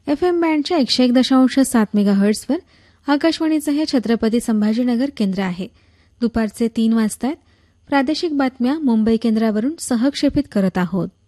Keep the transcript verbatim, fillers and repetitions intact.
F M बँडच्या एकशे एक दशांश सात मेगा हर्ट्सवर आकाशवाणीचं हे छत्रपती संभाजीनगर केंद्र आहे. दुपारचे तीन वाजतायत. प्रादेशिक बातम्या मुंबई केंद्रावरून सहक्षेपित करत आहोत.